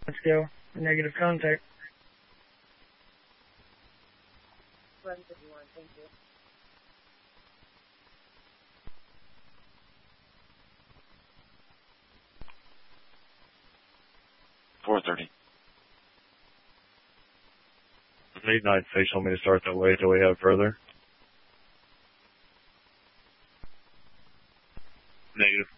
Let's go. Negative contact. 1151, thank you. $430. Need 9 face, want me to start that way until we have further? Negative.